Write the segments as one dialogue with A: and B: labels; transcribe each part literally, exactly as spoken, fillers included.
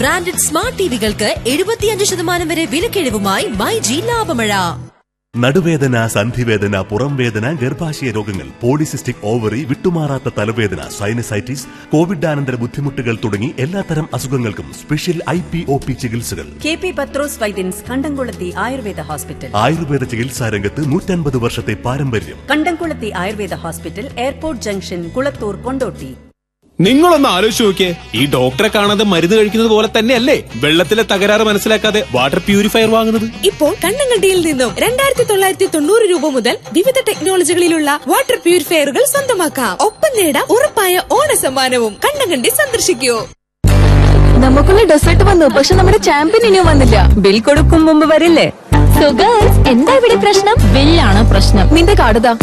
A: Branded smart ടിവികൾക്ക് എഴുപത്തിയഞ്ച് ശതമാനം വരെ വിലക്കിഴിവുമായി മൈജി ലാഭമഴ.
B: നടുവേദന, സന്ധിവേദന, പുറംവേദന, ഗർഭാശയ രോഗങ്ങൾ, പോളിസിസ്റ്റിക് ഓവറി, വിട്ടുമാറാത്ത തലവേദന, സൈനസൈറ്റിസ്, കോവിഡാനന്തര ബുദ്ധിമുട്ടുകൾ തുടങ്ങി എല്ലാത്തരം അസുഖങ്ങൾക്കും special I P O P ചികിത്സകൾ.
C: കെ പി പത്രോസ് വൈദ്യൻസ് കണ്ടംകുളത്തി ആയുർവേദ ഹോസ്പിറ്റൽ.
B: ആയുർവേദ ചികിത്സാ രംഗത്ത് നൂറ്റൻപത് വർഷത്തെ പാരമ്പര്യം.
C: കണ്ടംകുളത്തി Ayurveda hospital, airport junction, Kulathur, Kondotty.
D: നിങ്ങളൊന്ന് ആലോചിച്ച് നോക്കിയേ, ഈ ഡോക്ടറെ കാണാതെ മരുന്ന് കഴിക്കുന്നത് പോലെ തന്നെയല്ലേ വെള്ളത്തിലെ തകരാറ് മനസ്സിലാക്കാതെ വാട്ടർ പ്യൂരിഫയർ വാങ്ങുന്നത്?
E: ഇപ്പോൾ കണ്ണങ്കണ്ടിയിൽ നിന്നും രണ്ടായിരത്തി തൊള്ളായിരത്തി തൊണ്ണൂറ് രൂപ മുതൽ വിവിധ ടെക്നോളജികളിലുള്ള വാട്ടർ പ്യൂരിഫയറുകൾ സ്വന്തമാക്കാം. ഒപ്പം നേടാം ഉറപ്പായ ഓണ സമ്മാനവും. കണ്ണങ്കണ്ടി സന്ദർശിക്കൂ.
F: നമുക്കുള്ള ഡെസേർട്ട് വന്നു, പക്ഷെ നമ്മുടെ ചാമ്പ്യൻ ഇനിയും വന്നില്ല. ബിൽ കൊടുക്കും മുമ്പ് വരില്ലേ? സോ ഗേൾസ്, എന്താ ഇവിടെ പ്രശ്നം? ബില്ലാണ് പ്രശ്നം. നിന്റെ കാർഡുതാ.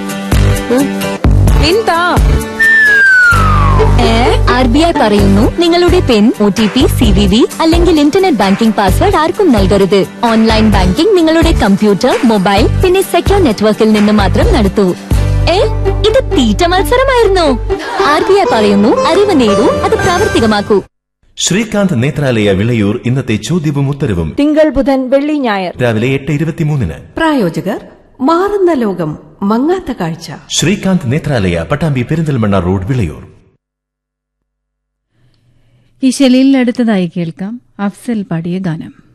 F: എന്താ ആർ ബി ഐ പറയുന്നു, നിങ്ങളുടെ പിൻ, O T P, C V V അല്ലെങ്കിൽ ഇന്റർനെറ്റ് ബാങ്കിംഗ് പാസ്വേഡ് ആർക്കും നൽകരുത്. ഓൺലൈൻ ബാങ്കിംഗ് നിങ്ങളുടെ കമ്പ്യൂട്ടർ, മൊബൈൽ പിന്നെ സെക്യൂർ നെറ്റ്വർക്കിൽ നിന്ന് മാത്രം നടത്തൂ. ഏ ഇത് തീറ്റ മത്സരമായിരുന്നു. ആർ ബി ഐ പറയുന്നു, അറിവ് നേടൂ, അത് പ്രാവർത്തികമാക്കൂ.
G: ശ്രീകാന്ത് നേത്രാലയ വിളയൂർ ഇന്നത്തെ ചോദ്യവും ഉത്തരവും
H: തിങ്കൾ, ബുധൻ, വെള്ളി, ഞായർ
G: രാവിലെ എട്ട് ഇരുപത്തിമൂന്നിന്.
H: പ്രായോജകർ മാറുന്ന ലോകം, മങ്ങാത്ത കാഴ്ച.
G: ശ്രീകാന്ത് നേത്രാലയ, പട്ടാമ്പി പെരിന്തൽമണ്ണ റോഡ്, വിളയൂർ.
I: ഈ ശൈലിയിൽ അടുത്തതായി കേൾക്കാം അഫ്സൽ പാടിയ ഗാനം.